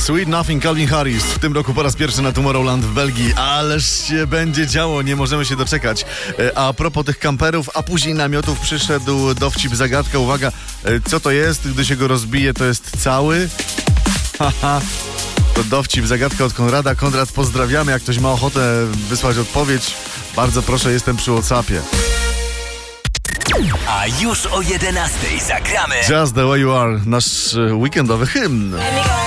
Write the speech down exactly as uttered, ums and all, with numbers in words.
Sweet Nothing, Calvin Harris. W tym roku po raz pierwszy na Tomorrowland w Belgii. Ależ się będzie działo, nie możemy się doczekać. A propos tych kamperów, a później namiotów, przyszedł dowcip, zagadka. Uwaga, co to jest? Gdy się go rozbije, to jest cały? Haha. To dowcip, zagadka od Konrada. Konrad, pozdrawiamy. Jak ktoś ma ochotę wysłać odpowiedź, bardzo proszę, jestem przy WhatsAppie. A już o jedenastej zagramy Just the way you are, nasz weekendowy hymn.